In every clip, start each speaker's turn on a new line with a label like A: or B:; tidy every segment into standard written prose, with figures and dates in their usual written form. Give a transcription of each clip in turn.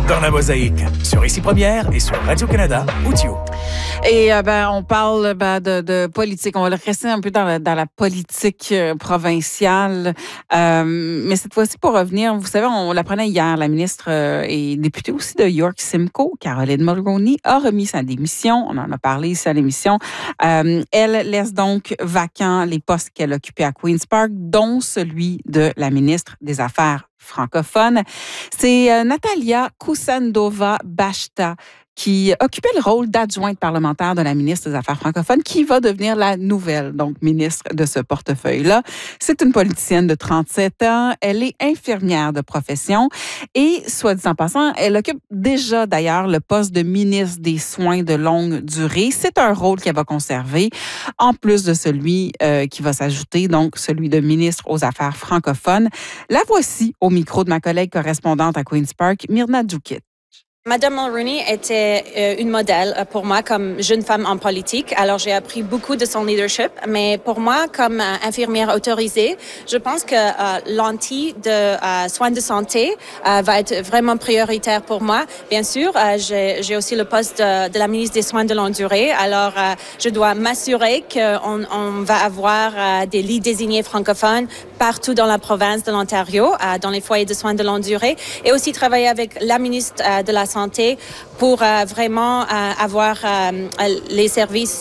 A: dans la mosaïque, sur Ici Première et sur Radio-Canada Audio.
B: Et on parle de politique. On va le rester un peu dans la politique provinciale. Mais cette fois-ci, pour revenir, vous savez, on l'apprenait hier, la ministre et députée aussi de York Simcoe, Caroline Mulroney, a remis sa démission. On en a parlé ici à l'émission. Elle laisse donc vacants les postes qu'elle occupait à Queen's Park, dont celui de la ministre des Affaires francophones. C'est Natalia Kusendova-Bashta qui occupait le rôle d'adjointe parlementaire de la ministre des Affaires francophones, qui va devenir la nouvelle ministre de ce portefeuille-là. C'est une politicienne de 37 ans. Elle est infirmière de profession et, soit dit en passant, elle occupe déjà d'ailleurs le poste de ministre des Soins de longue durée. C'est un rôle qu'elle va conserver, en plus de celui qui va s'ajouter, donc celui de ministre aux Affaires francophones. La voici au micro de ma collègue correspondante à Queen's Park, Myrna Djukic.
C: Madame Mulroney était une modèle pour moi comme jeune femme en politique. Alors, j'ai appris beaucoup de son leadership. Mais pour moi, comme infirmière autorisée, je pense que l'anti de soins de santé va être vraiment prioritaire pour moi. Bien sûr, j'ai aussi le poste de la ministre des Soins de longue durée. Alors, je dois m'assurer qu'on va avoir des lits désignés francophones partout dans la province de l'Ontario, dans les foyers de soins de longue durée, et aussi travailler avec la ministre de la Santé pour vraiment avoir les services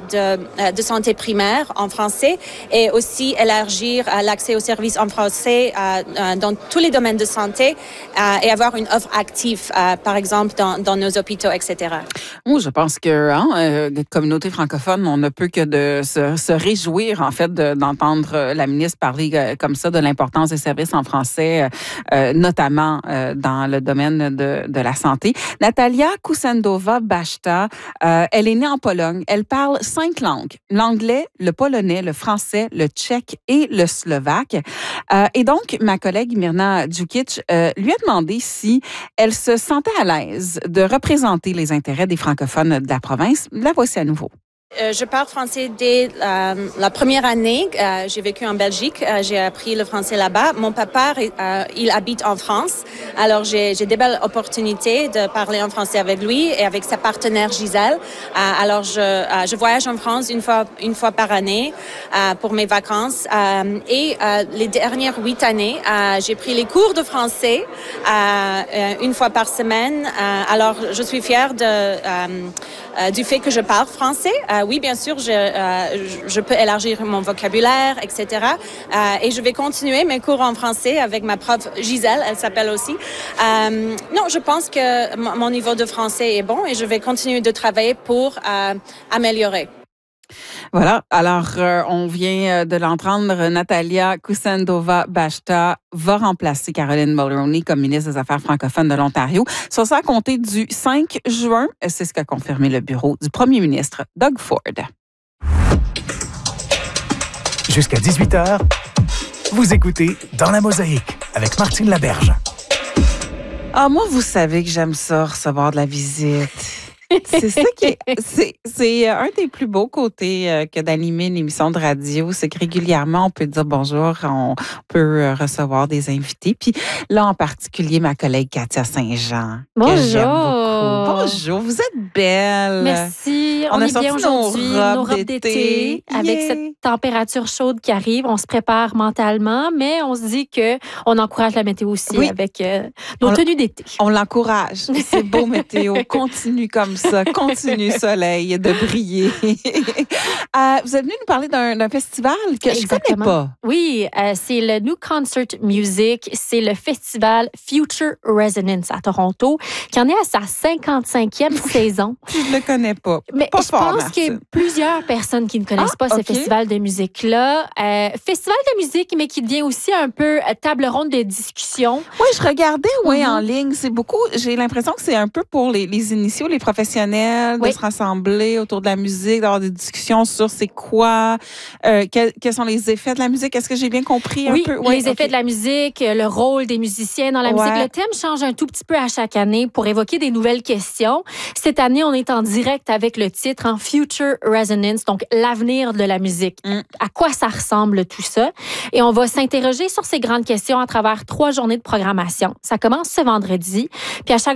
C: de santé primaire en français et aussi élargir l'accès aux services en français dans tous les domaines de santé et avoir une offre active, par exemple, dans nos hôpitaux, etc.
B: Moi, je pense que les communautés francophones, on ne peut que de se réjouir, en fait, d'entendre la ministre parler comme ça de l'importance des services en français, notamment dans le domaine de la santé. Natalia Kusendova-Bashta, elle est née en Pologne. Elle parle 5 langues. L'anglais, le polonais, le français, le tchèque et le slovaque. Et donc, ma collègue Myrna Djukic lui a demandé si elle se sentait à l'aise de représenter les intérêts des francophones de la province. La voici à nouveau.
C: Je parle français dès la première année. J'ai vécu en Belgique. J'ai appris le français là-bas. Mon papa, il habite en France. Alors, j'ai des belles opportunités de parler en français avec lui et avec sa partenaire Gisèle. Alors, je voyage en France une fois par année pour mes vacances. Et les dernières 8 années, j'ai pris les cours de français une fois par semaine. Alors, je suis fière du fait que je parle français. Oui, bien sûr, je peux élargir mon vocabulaire, etc. Et je vais continuer mes cours en français avec ma prof Gisèle, elle s'appelle aussi. Non, je pense que mon niveau de français est bon et je vais continuer de travailler pour améliorer.
B: Voilà. Alors, on vient de l'entendre. Natalia Kusendova-Bashta va remplacer Caroline Mulroney comme ministre des Affaires francophones de l'Ontario. Sur ça, à compter du 5 juin, c'est ce qu'a confirmé le bureau du premier ministre Doug Ford.
A: Jusqu'à 18h, vous écoutez Dans la mosaïque avec Martine Laberge.
B: Ah, moi, vous savez que j'aime ça, recevoir de la visite. C'est ça qui c'est un des plus beaux côtés que d'animer une émission de radio, c'est que régulièrement on peut dire bonjour, on peut recevoir des invités. Puis là en particulier ma collègue Katia Saint-Jean.
D: Bonjour.
B: Que j'aime beaucoup. Bonjour, vous êtes belle.
D: Merci. On est bien aujourd'hui, nos robes d'été avec cette température chaude qui arrive. On se prépare mentalement, mais on se dit que on encourage la météo aussi avec nos tenues d'été.
B: On l'encourage. C'est beau météo. Continue comme ça. Continue soleil de briller. Vous êtes venu nous parler d'un festival que je ne connais pas.
D: Oui, c'est le New Concert Music. C'est le festival Future Resonance à Toronto qui en est à sa 55e saison.
B: Je ne le connais pas.
D: Mais
B: pas
D: je
B: fort,
D: pense qu'il y a plusieurs personnes qui ne connaissent pas ce festival de musique-là. Festival de musique, mais qui devient aussi un peu table ronde de discussion.
B: Oui, je regardais en ligne. C'est beaucoup, j'ai l'impression que c'est un peu pour les initiaux, les professionnels, de se rassembler autour de la musique, d'avoir des discussions sur c'est quoi, quels sont les effets de la musique. Est-ce que j'ai bien compris un peu?
D: Oui, les effets de la musique, le rôle des musiciens dans la musique. Le thème change un tout petit peu à chaque année pour évoquer des nouvelles questions. Cette année, on est en direct avec le titre en Future Resonance, donc l'avenir de la musique. À quoi ça ressemble tout ça? Et on va s'interroger sur ces grandes questions à travers 3 journées de programmation. Ça commence ce vendredi, puis à chaque